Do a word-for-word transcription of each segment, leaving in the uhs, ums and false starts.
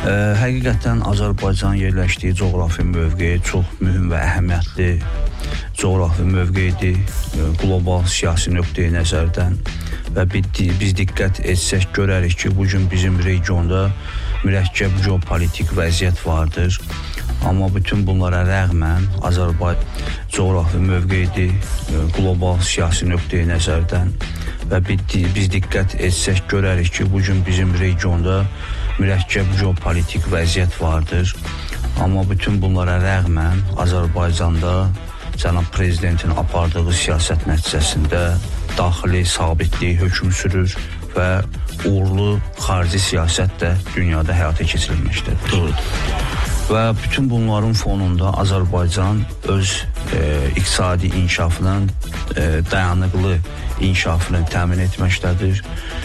Ə, həqiqətən Azərbaycan yerləşdiyi coğrafi mövqe çox mühüm və əhəmiyyətli coğrafi mövqedir qlobal siyasi nöqteyi nəzərdən və biz diqqət etsək görərik ki, bugün bizim regionda mürəkkəb geopolitik vəziyyət vardır. Amma bütün bunlara rəğmən Azərbaycan coğrafi mövqedir qlobal siyasi nöqteyi nəzərdən və biz diqqət etsək görərik ki, bugün bizim regionda mürəkkəb geopolitik vəziyyət vardır. Amma bütün bunlara rəğmən Azərbaycanda cənab prezidentin apardığı siyasət nəticəsində daxili sabitlik hökm sürür və uğurlu xarici siyasət də dünyada həyata keçirilmişdir. Və bütün bunların fonunda Azərbaycan öz e, iqtisadi inkişafının e, dayanıqlı inkişafını təmin etməkdədir.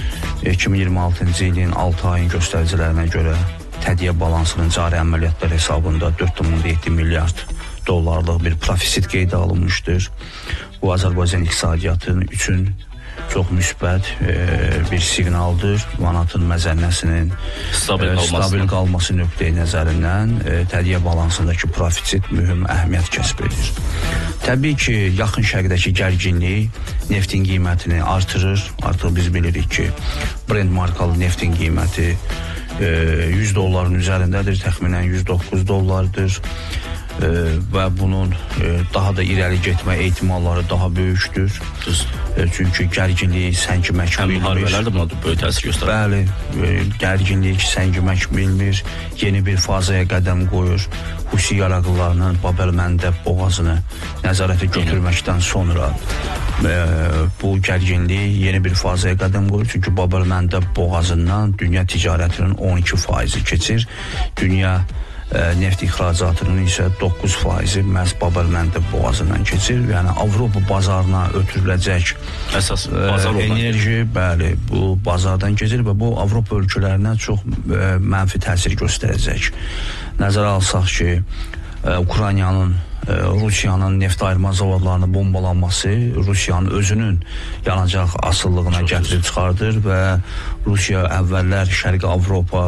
iki min iyirmi altıncı ilin altı ayın göstəricilərinə görə tədqiyə balansının cari əməliyyatlar hesabında dörd nöqtə yeddi milyard dollarlıq bir profisit qeydə alınmışdır. Bu Azərbaycan iqtisadiyyatının üçün çox müsbət e, bir siqnaldır. Manatın məzənnəsinin stabil, e, stabil qalması nöqteyi nəzərindən e, tədqiyə balansındakı profisit mühüm əhəmiyyət kəsb edir. Təbii ki, yaxın şərqdəki gərginlik neftin qiymətini artırır. Artıq biz bilirik ki, Brent markalı neftin qiyməti e, yüz dolların üzərindədir, təxminən yüz doqquz dollardır. E, və bunun e, daha da irəli getmə ehtimalları daha böyükdür. E, çünki gərginliyi səngimək bilmir. Həm müharibələr də buna böyük təsir göstərir. Bəli, e, gərginlik səngimək bilmir, yeni bir fazaya qədəm qoyur. Husi yaraqlılarının Bab-el-Məndəb boğazını nəzarətə götürməkdən sonra e, bu gərginlik yeni bir fazaya qədəm qoyur. Çünki Bab-el-Məndəb boğazından dünya ticarətinin on iki faizi keçir. Dünya neft ixracatının isə doqquz faizi məhz Bab-el-Məndəb boğazından keçir. Yəni Avropa bazarına ötürüləcək əsas bazar enerji, bəli, bu bazardan keçir və bu Avropa ölkələrinə çox ə, mənfi təsir göstərəcək. Nəzərə alsaq ki, ə, Ukraynanın Rusiyanın neft ayırma zavodlarını bombalanması Rusiyanın özünün yanacaq asıllığına gətirib çıxardır və Rusiya əvvəllər Şərqi Avropa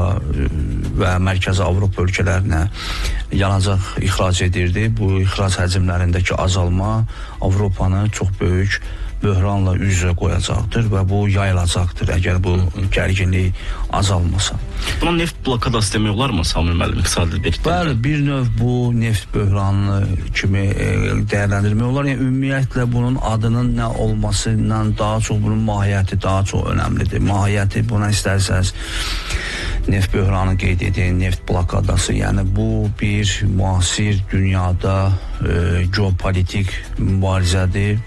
və Mərkəzi Avropa ölkələrinə yanacaq ixrac edirdi. Bu ixrac həcmlərindəki azalma Avropanı çox böyük böhranla üz-üzə qoyacaqdır və bu yayılacaqdır əgər bu gərginlik azalmasa. Buna neft blokadası demək olar mı Samir müəllim iqtisadi birlikdə? Bəli, bir növ bu neft böhranı kimi e, dəyərləndirmək olar. Yəni ümumiyyətlə bunun adının nə olmasından daha çox bunun mahiyyəti daha çox önəmlidir. Mahiyyəti buna istərsəz neft böhranı qeyd edin, neft blokadası. Yəni bu bir müasir dünyada e, geopolitik mübarizədir.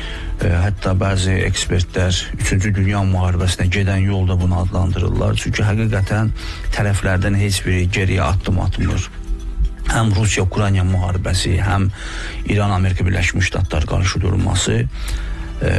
Hətta bəzi ekspertlər üçüncü Dünya müharibəsinə gedən yolda bunu adlandırırlar. Çünki həqiqətən tərəflərdən heç biri geriyə addım atmır. Həm Rusiya-Ukrayna müharibəsi, həm İran-Amerika Birləşmiş Ştatlar qarşıdurması e,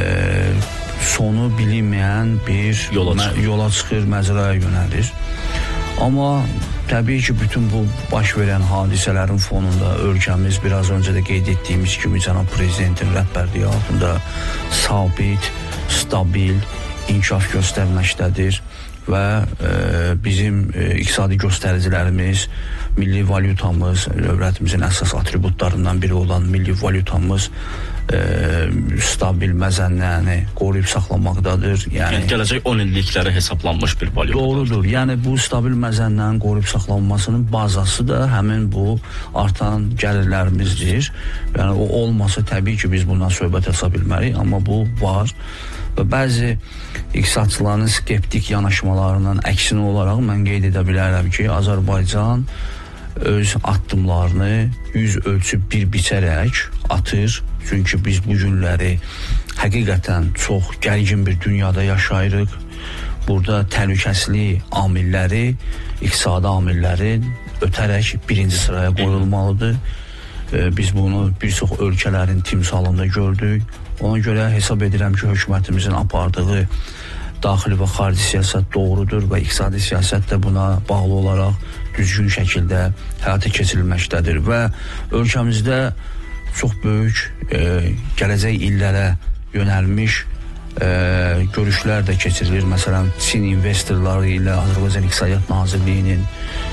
sonu bilinməyən bir yola çıxır, yola çıxır məcraya yönəlir. Amma təbii ki, bütün bu baş verən hadisələrin fonunda ölkəmiz biraz öncə də qeyd etdiyimiz kimi cənab prezidentin rəhbərliyi altında sabit, stabil inkişaf göstərməkdədir və e, bizim e, iqtisadi göstəricilərimiz, milli valyutamız, dövlətimizin əsas atributlarından biri olan milli valyutamız e, stabil məzənnəni qoruyub saxlamaqdadır. Yəni, yəni gələcək on illiklərə hesablanmış bir valyutadır. Doğrudur. Yəni bu stabil məzənnənin qoruyub saxlanmasının bazası da həmin bu artan gəlirlərimizdir. Yəni o olmasa təbii ki, biz bundan söhbət esa bilmərik, amma bu var. Və bəzi iqtisadçıların skeptik yanaşmalarının əksinə olaraq mən qeyd edə bilərəm ki, Azərbaycan öz addımlarını yüz ölçüb bir biçərək atır. Çünki biz bu günləri həqiqətən çox gərgin bir dünyada yaşayırıq. Burada təhlükəsizlik amilləri, iqtisadi amilləri ötərək birinci sıraya qoyulmalıdır. Biz bunu bir çox ölkələrin timsalında gördük. Ona görə hesab edirəm ki, hökumətimizin apardığı daxili və xarici siyasət doğrudur və iqtisadi siyasət də buna bağlı olaraq düzgün şəkildə həyata keçirilməkdədir və ölkəmizdə çox böyük e, gələcək illərə yönəlmiş e, görüşlər də keçirilir. Məsələn, Çin investorları ilə Azərbaycan İqtisadiyyat Nazirliyinin